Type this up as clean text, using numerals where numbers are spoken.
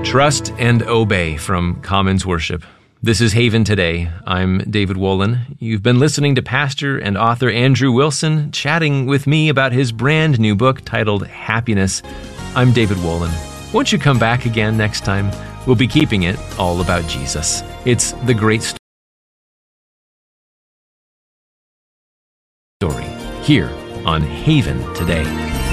Trust and Obey from Commons Worship. This is Haven Today. I'm David Wolin. You've been listening to pastor and author Andrew Wilson chatting with me about his brand new book titled Happiness. I'm David Wolin. Won't you come back again next time? We'll be keeping it all about Jesus. It's the great story here on Haven Today.